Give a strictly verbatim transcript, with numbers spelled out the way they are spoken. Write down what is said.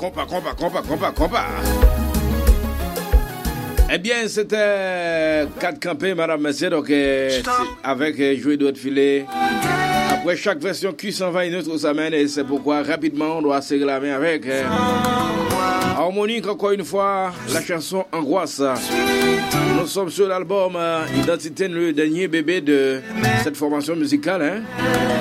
compas, compas, compas, compas, compas. Eh bien, c'était quatre campés, madame, monsieur, donc euh, avec euh, jouer d'autres filets. Après chaque version, Q s'en va une autre semaine et c'est pourquoi rapidement on doit serrer la main avec euh, Harmonique, encore une fois, la chanson Angoisse. Nous sommes sur l'album euh, Identité, le dernier bébé de cette formation musicale. Hein?